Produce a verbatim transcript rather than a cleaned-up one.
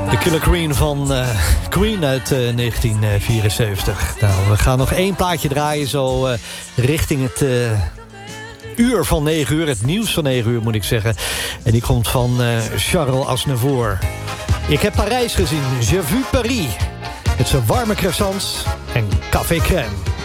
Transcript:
De Killer Queen van uh, Queen uit uh, negentien vierenzeventig. Nou, we gaan nog één plaatje draaien zo uh, richting het uh, uur van negen uur. Het nieuws van negen uur moet ik zeggen. En die komt van uh, Charles Aznavour. Ik heb Parijs gezien, J'ai vu Paris. Met zijn warme croissants en café crème.